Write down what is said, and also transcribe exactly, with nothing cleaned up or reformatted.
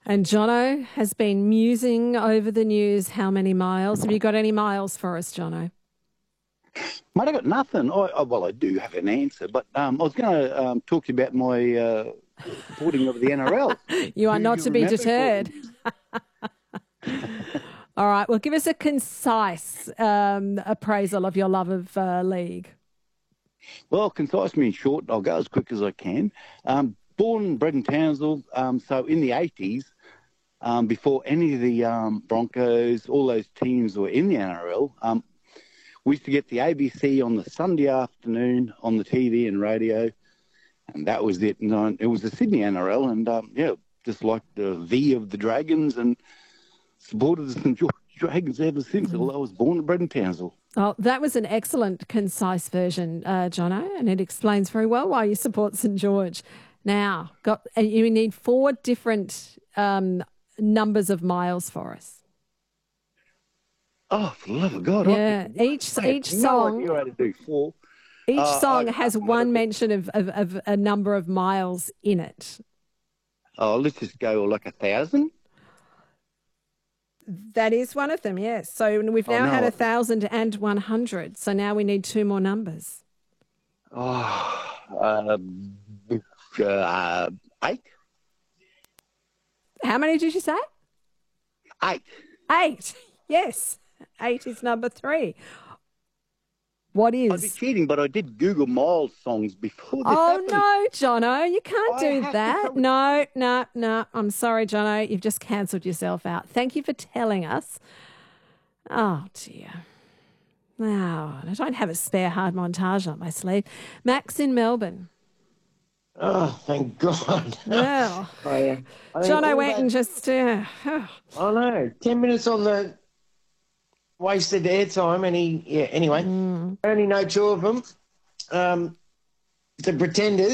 And Jono has been musing over the news. How many miles? Have you got any miles for us, Jono? Mate, I got nothing. I, I, well, I do have an answer, but um, I was going to um, talk to you about my uh, supporting of the N R L. You are Do not you to be remember? deterred. All right. Well, give us a concise um, appraisal of your love of uh, league. Well, concise means short. I'll go as quick as I can. Um, born and bred in Townsville, um, so in the eighties, um, before any of the um, Broncos, all those teams were in the N R L, um, we used to get the A B C on the Sunday afternoon on the T V and radio, and that was it. And uh, it was the Sydney N R L, and um, yeah, just like the V of the Dragons, and supported the Saint George Dragons ever since. Mm. I was born and bred in Townsville. Oh, that was an excellent, concise version, uh, Jono, and it explains very well why you support Saint George. Now, got you need four different um, numbers of miles for us. Oh, for the love of God! Yeah, I, each I each no song. Idea how to do four. Each uh, song I, has I, one I, mention of, of, of a number of miles in it. Oh, let's just go like a thousand. That is one of them, yes. So we've now oh, no. had a thousand and one hundred. So now we need two more numbers. Oh, uh, uh, eight. How many did you say? Eight. Eight. Yes. Eight is number three. What is? I'd be cheating, but I did Google Miles songs before this Oh, happened. no, Jono, you can't I do have that. to... No, no, no. I'm sorry, Jono. You've just cancelled yourself out. Thank you for telling us. Oh, dear. Now, I don't have a spare hard montage up my sleeve. Max in Melbourne. Oh, thank God. Well, I, uh, I Jono went that... and just... Uh, oh. I know. Ten minutes on the wasted airtime, and he... Yeah, anyway. Mm. I only know two of them. Um, the Pretenders.